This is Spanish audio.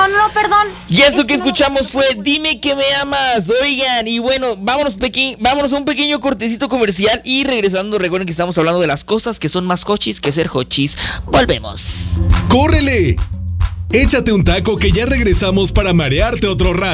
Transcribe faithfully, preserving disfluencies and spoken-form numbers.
no, no, perdón. Y esto Es que, que no- escuchamos fue Dime que me amas. Oigan, y bueno, vámonos, peque- vámonos a un pequeño cortecito comercial. Y regresando, recuerden que estamos hablando de las cosas que son más hochis que ser hochis. Volvemos. ¡Córrele! Échate un taco que ya regresamos para marearte otro rato.